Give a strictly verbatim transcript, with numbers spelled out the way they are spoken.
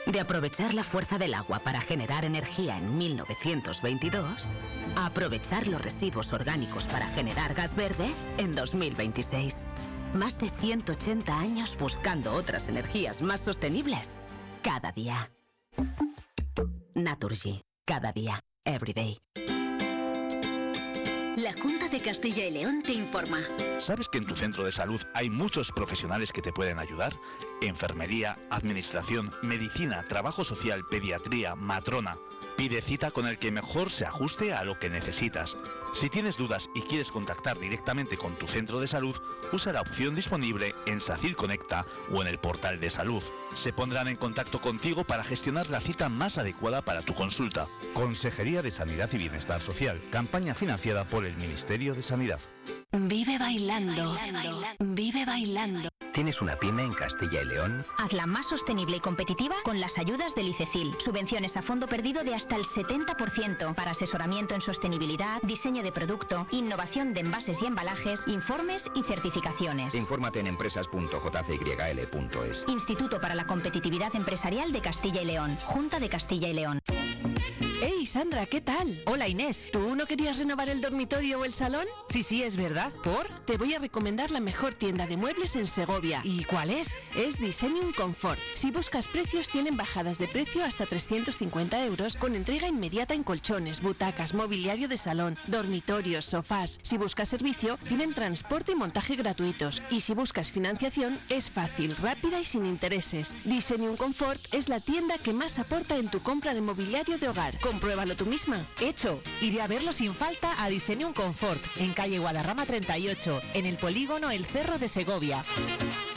De aprovechar la fuerza del agua para generar energía en mil novecientos veintidós a aprovechar los residuos orgánicos para generar gas verde en dos mil veintiséis. Más de ciento ochenta años buscando otras energías más sostenibles cada día. Naturgy. Cada día. Every day. La Junta de Castilla y León te informa. ¿Sabes que en tu centro de salud hay muchos profesionales que te pueden ayudar? Enfermería, administración, medicina, trabajo social, pediatría, matrona. Pide cita con el que mejor se ajuste a lo que necesitas. Si tienes dudas y quieres contactar directamente con tu centro de salud, usa la opción disponible en SACIR Conecta o en el portal de salud. Se pondrán en contacto contigo para gestionar la cita más adecuada para tu consulta. Consejería de Sanidad y Bienestar Social. Campaña financiada por el Ministerio de Sanidad. Vive bailando. Vive bailando. ¿Tienes una pyme en Castilla y León? Hazla más sostenible y competitiva con las ayudas del ICECIL. Subvenciones a fondo perdido de hasta el setenta por ciento para asesoramiento en sostenibilidad, diseño de producto, innovación de envases y embalajes, informes y certificaciones. Infórmate en empresas punto j c y l punto es. Instituto para la Competitividad Empresarial de Castilla y León. Junta de Castilla y León. ¡Hey, Sandra! ¿Qué tal? Hola, Inés. ¿Tú no querías renovar el dormitorio o el salón? Sí, sí, es verdad. ¿Por? Te voy a recomendar la mejor tienda de muebles en Segovia. ¿Y cuál es? Es Designium Comfort. Si buscas precios, tienen bajadas de precio hasta trescientos cincuenta euros con entrega inmediata en colchones, butacas, mobiliario de salón, dormitorios, sofás. Si buscas servicio, tienen transporte y montaje gratuitos. Y si buscas financiación, es fácil, rápida y sin intereses. Designium Comfort es la tienda que más aporta en tu compra de mobiliario de hogar. Compruébalo tú misma. Hecho. Iré a verlo sin falta a Designium Comfort, en calle Guadarrama treinta y ocho, en el polígono El Cerro de Segovia.